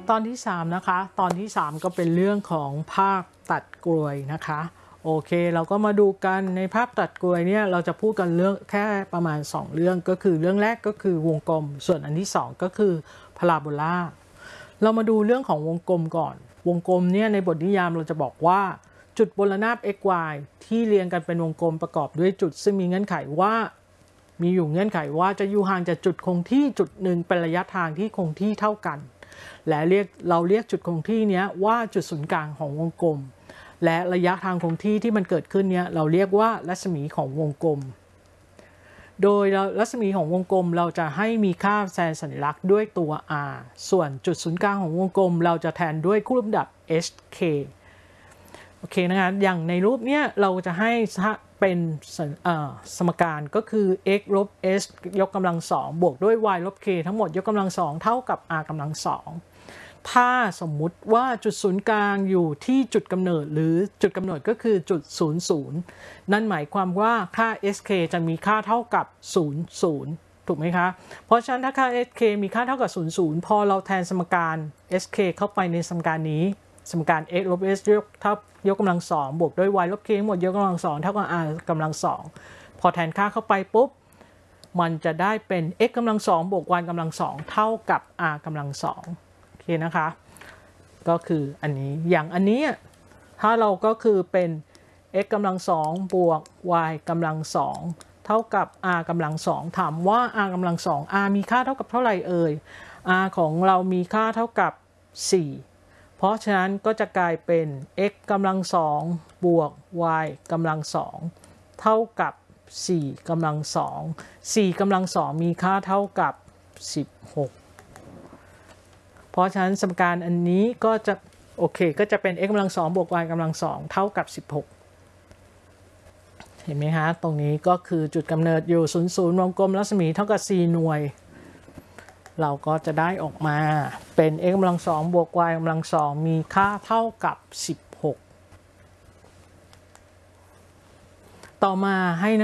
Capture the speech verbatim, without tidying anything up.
ตอนที่สามนะคะตอนที่สามก็เป็นเรื่องของภาพตัดกลวยนะคะโอเคเราก็มาดูกันในภาพตัดกลวยเนี่ยเราจะพูดกันเรื่องแค่ประมาณสองเรื่องก็คือเรื่องแรกก็คือวงกลมส่วนอันที่สองก็คือพาราโบลาเรามาดูเรื่องของวงกลมก่อนวงกลมเนี่ยในบทนิยามเราจะบอกว่าจุดบนระนาบ x y ที่เรียงกันเป็นวงกลมประกอบด้วยจุดซึ่งมีเงื่อนไขว่ามีอยู่เงื่อนไขว่าจะอยู่ห่างจากจุดคงที่จุดหนึ่งเป็นระยะทางที่คงที่เท่ากันและเรียกเราเรียกจุดคงที่นี้ว่าจุดศูนย์กลางของวงกลมและระยะทางคงที่ที่มันเกิดขึ้นเนี้ยเราเรียกว่ารัศมีของวงกลมโดยรัศมีของวงกลมเราจะให้มีค่าแทนสัญลักษณ์ด้วยตัว r ส่วนจุดศูนย์กลางของวงกลมเราจะแทนด้วยคู่ลำดับ hk โอเคนะคะอย่างในรูปเนี้ยเราจะให้เป็นสมการก็คือ x ลบ s ยกกำลังสองบวกด้วย y ลบ k ทั้งหมดยกกำลังสองเท่ากับ r กำลังสองถ้าสมมุติว่าจุดศูนย์กลางอยู่ที่จุดกำเนิดหรือจุดกำเนิดก็คือจุดศูนย์ ศูนย์นั่นหมายความว่าค่า sk จะมีค่าเท่ากับศูนย์ ศูนย์ถูกไหมคะเพราะฉะนั้นถ้าค่า sk มีค่าเท่ากับศูนย์ ศูนย์พอเราแทนสมการ sk เข้าไปในสมการนี้สมการ x ลบ s ยกเท่ายกกำลังสองบวกด้วย y ลบ k หมดยกกำลังสองเท่ากับ r กำลังสองพอแทนค่าเข้าไปปุ๊บมันจะได้เป็น x กำลังสองบวก y กำลังสองเท่ากับ r กำลังสองโอเคนะคะก็คืออันนี้อย่างอันนี้ถ้าเราก็คือเป็น x กำลังสองบวก y กำลังสองเท่ากับ r กำลังสองถามว่า r กำลังสอง r มีค่าเท่ากับเท่าไหร่เอ่ย r ของเรามีค่าเท่ากับสี่เพราะฉะนั้นก็จะกลายเป็น x กำลังสองบวก y กำลังสองเท่ากับสี่กำลังสองสี่กำลังสองมีค่าเท่ากับสิบหกเพราะฉะนั้นสมการอันนี้ก็จะโอเคก็จะเป็น x กำลังสองบวก y กำลังสองเท่ากับสิบหกเห็นไหมคะตรงนี้ก็คือจุดกำเนิดอยู่ศูนย์ ศูนย์วงกลมรัศมีเท่ากับสี่หน่วยเราก็จะได้ออกมาเป็น x กำลังสองบวก y กำลังสองมีค่าเท่ากับสิบหกต่อมาให้